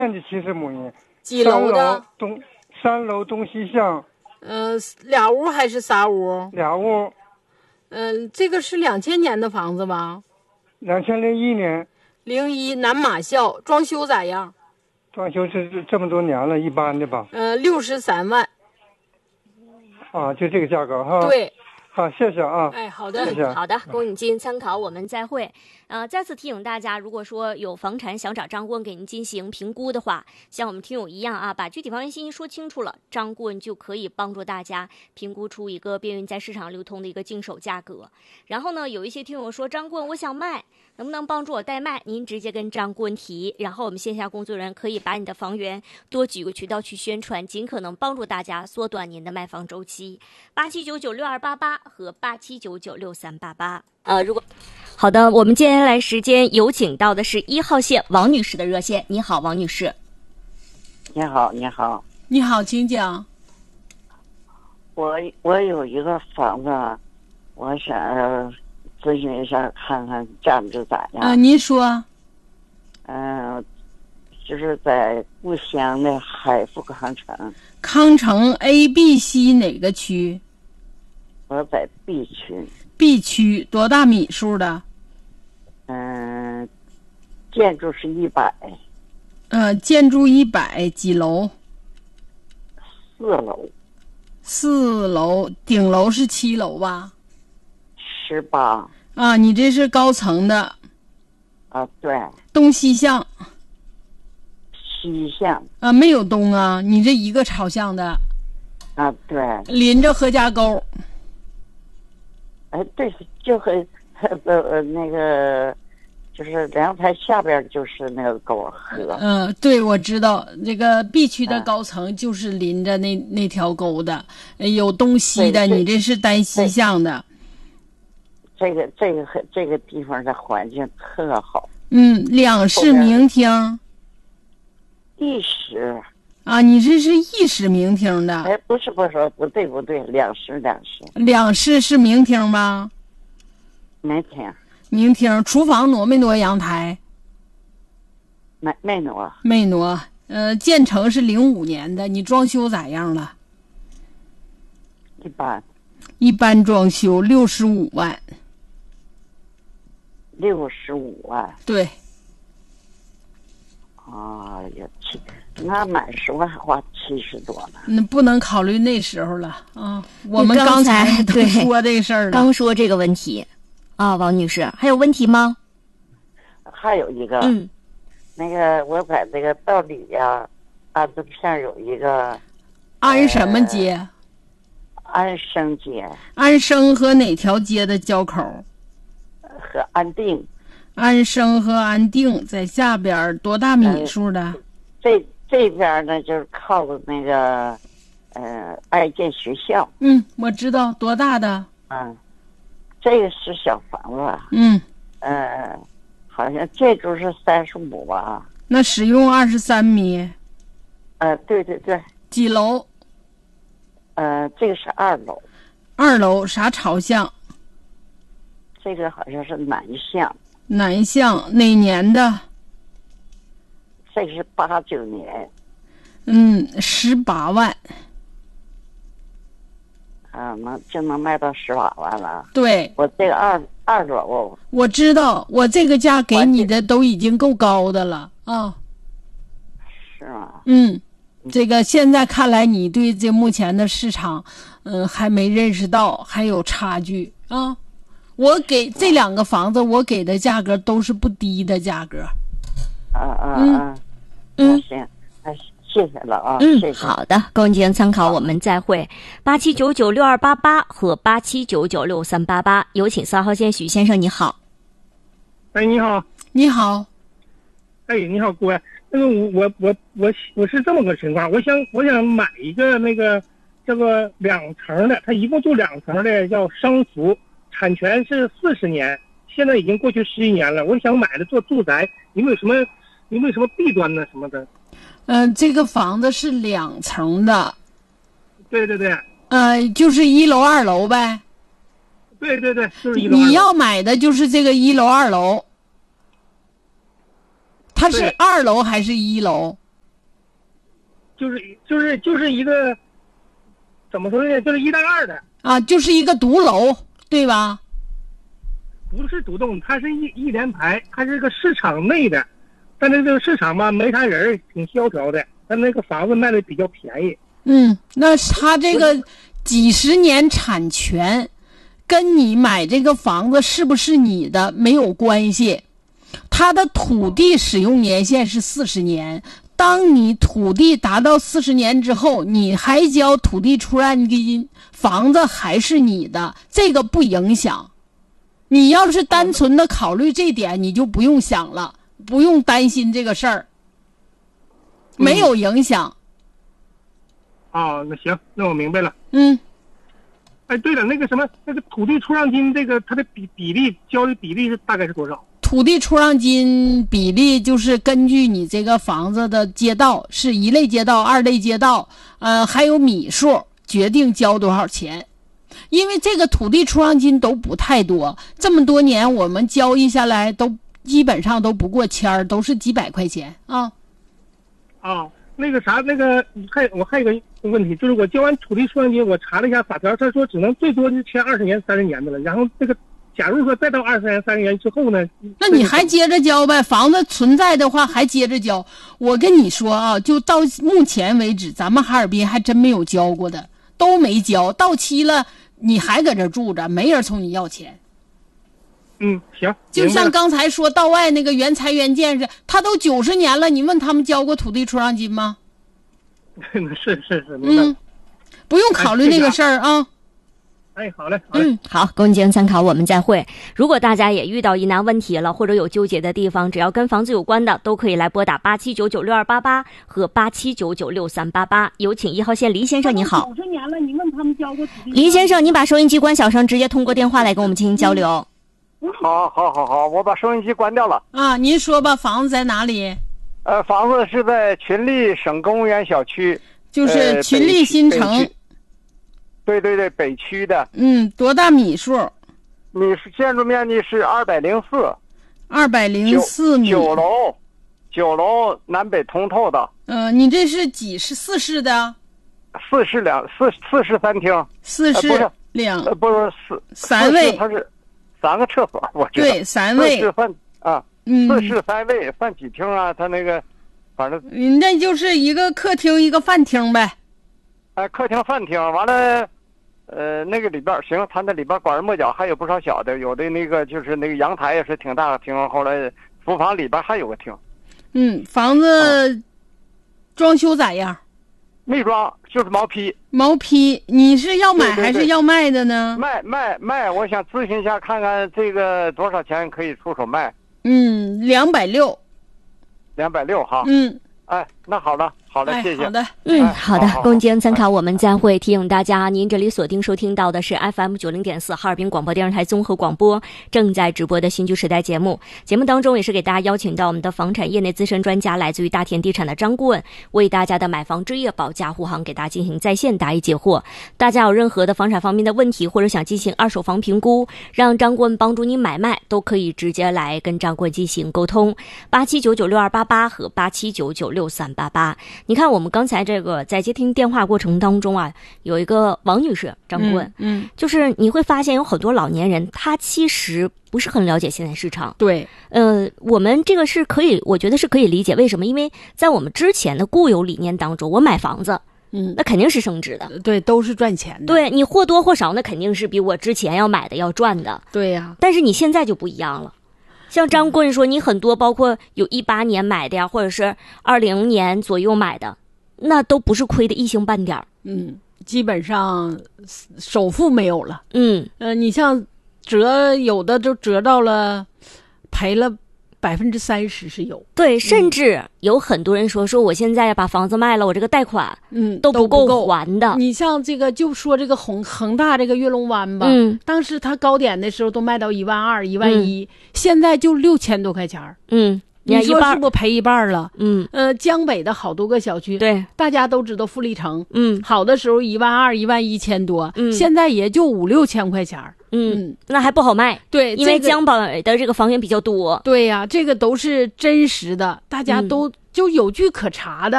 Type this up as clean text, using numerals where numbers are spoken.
面积70亩， 几楼的？ 三楼东西向。 俩屋还是仨屋？ 俩屋。 这个是2000年的房子吧 ？2001年。 01南马校，装修咋样？ 装修是这么多年了，一般的吧。 63万。 啊，就这个价格哈。 对。 好，谢谢啊。 哎，好的， 谢谢。 好的，供你进行参考，我们再会。再次提醒大家，如果说有房产想找张顾问给您进行评估的话，像我们听友一样啊，把具体房源信息说清楚了，张顾问就可以帮助大家评估出一个便于在市场流通的一个经手价格。然后呢，有一些听友说，张顾问我想卖，能不能帮助我代卖？您直接跟张顾问提，然后我们线下工作人员可以把你的房源多几个渠道去宣传，尽可能帮助大家缩短您的卖房周期。87996288和87996388。如果好的，我们接下来时间有请到的是1号线王女士的热线。你好，王女士。 你好，你好， 你好，请讲。 我有一个房子，我想咨询一下，看看价值咋样。 您说。 就是在故乡的海富康城。 康城 A、B、C 哪个区？ 我在 B 区。 B 区多大米数的？ 建筑是100。 建筑100，几楼 ？4楼。 4楼，顶楼是7楼吧 ？18。 啊，你这是高层的。 啊，对。 东西向。 西向。 啊，没有东啊，你这一个朝向的。 啊，对。 临着何家沟。 哎，对，就和那个，就是阳台下边就是那个沟河。 对，我知道这个 B 区的高层就是临着那条沟的，有东西的，你这是单西向的。 这个地方的环境特好。 两室明厅。 1室。 啊，你这是1室明厅的？ 哎，不是，不对，2室。 2室是明厅吗？明厅，厨房挪没挪阳台？ 没挪。 没挪。建成是05年的，你装修咋样了？一般装修65万。 65万。 对。 啊呀，那买10万花70多呢。 那不能考虑那时候了啊！我们刚才都说这个事儿了， 刚说这个问题啊，王女士，还有问题吗？ 还有一个，那个我在这个道里呀，安子片有一个安什么街？ 安生街。 安生和哪条街的交口？ 和安定。 安生和安定在下边，多大米数的？ 这边呢，就是靠着那个爱建学校。 我知道，多大的？ 这个是小房子。好像这就是35吧。 那使用23米。 对。 几楼？ 这个是2楼。 2楼啥朝向？ 这个好像是南向。 南向，哪年的？ 这个是89年。 18万。 能卖到18万了。 对， 我这个二楼。 我知道，我这个价给你的都已经够高的了啊。 是吗？ 这个现在看来，你对这目前的市场，还没认识到，还有差距啊。我给这2个房子，我给的价格都是不低的价格。 行，谢谢了啊。谢谢。 好的，供您进行参考，我们再会。87996288和87996388，有请3号线许先生，你好。 哎，你好。 你好。 哎，你好，姑爷。那个我是这么个情况，我想买一个那个叫做2层的，它一共就2层的，叫商福。产权是40年，现在已经过去11年了。我想买的做住宅，有没有什么弊端呢？什么的？ 这个房子是2层的。 对。 就是1楼2楼呗。 对，就是1楼2楼。 你要买的就是这个1楼2楼。它是2楼还是1楼？ 就是一个怎么说呢？就是一带二的啊，就是一个独楼，对吧？ 不是独栋，它是一连排，它是个市场内的，但是这个市场吧没啥人，挺萧条的，但那个房子卖的比较便宜。 那他这个几十年产权，跟你买这个房子是不是你的没有关系。他的土地使用年限是40年，当你土地达到40年之后，你还交土地出让金，房子还是你的，这个不影响。你要是单纯的考虑这点，你就不用想了，不用担心这个事儿，没有影响。 哦，那行，那我明白了。哎，对了，那个什么，那个土地出让金，这个它的比例交的比例是大概是多少？ 土地出让金比例就是根据你这个房子的街道是1类街道、2类街道，还有米数决定交多少钱。因为这个土地出让金都不太多，这么多年我们交易下来都基本上都不过1000，都是几百块钱啊。 那个啥，那个我还有一个问题，就是我交完土地出让金，我查了一下法条，他说只能最多是签20年、30年的了。然后这个，假如说再到20年、30年之后呢？ 那你还接着交呗，房子存在的话还接着交。我跟你说啊，就到目前为止，咱们哈尔滨还真没有交过的，都没交，到期了你还搁这住着，没人从你要钱。 行。 就像刚才说到外那个原材原件似的，他都90年了，你问他们交过土地出让金吗？ 是，明白。 不用考虑那个事儿啊。 好嘞。 好，供您进行参考，我们再会。如果大家也遇到疑难问题了，或者有纠结的地方，只要跟房子有关的，都可以来拨打87996288和87996388。有请1号线黎先生，你好。 90年了，你问他们交过土地？ 黎先生，您把收音机关小声，直接通过电话来跟我们进行交流。 好，我把收音机关掉了。 您说吧，房子在哪里？ 房子是在群力省公务员小区， 就是群力新城。 对，北区的。 多大米数？ 建筑面积是204。 204米。 九楼南北通透的。 你这是几室？4室的 ？4室3厅。 4室2。 不是 3卫。 它是3个厕所，我知道。 对，3卫。4 室饭啊，4室3卫，饭几厅啊？它那个，反正。 那就是一个客厅，一个饭厅呗。 客厅饭厅完了，那个里边行，它那里边拐弯抹角还有不少小的，有的那个就是那个阳台也是挺大的厅，后来厨房里边还有个厅。 房子装修咋样？ 没装，就是毛坯。 毛坯，你是要买还是要卖的呢？ 卖，我想咨询一下，看看这个多少钱可以出手卖。 260。 260哈。那好了，谢谢。 好的， 好的，供您参考。我们再会提醒大家，您这里锁定收听到的是 FM 90.4哈尔滨广播电视台综合广播正在直播的新居时代节目。节目当中也是给大家邀请到我们的房产业内资深专家，来自于大田地产的张顾问，为大家的买房置业保驾护航给大家进行在线答疑解惑。大家有任何的房产方面的问题，或者想进行2手房评估，让张顾问帮助您买卖，都可以直接来跟张顾问进行沟通。87996288和87996388。你看我们刚才这个在接听电话过程当中啊，有一个王女士，张顾问，就是你会发现有很多老年人，他其实不是很了解现在市场。 对， 我们这个是可以，我觉得是可以理解。为什么？因为在我们之前的固有理念当中，我买房子，那肯定是升值的， 对，都是赚钱的。 对，你或多或少，那肯定是比我之前要买的要赚的。 对呀， 但是你现在就不一样了。像张顾问说，你很多包括有18年买的呀，或者是20年左右买的，那都不是亏的一星半点。 基本上首付没有了。你像有的就折到了，赔了30%是有。 对，甚至有很多人说我现在把房子卖了，我这个贷款都不够还的。 你像这个就说这个恒大这个跃龙湾吧，当时它高点的时候都卖到12000、11000，现在就6000多块钱。你说是不是赔一半了？江北的好多个小区， 对， 大家都知道富力城，好的时候12000、11000多，现在也就5、6千块钱。 那还不好卖。 对， 因为江北的这个房源比较多。 对呀，这个都是真实的，大家都就有据可查的。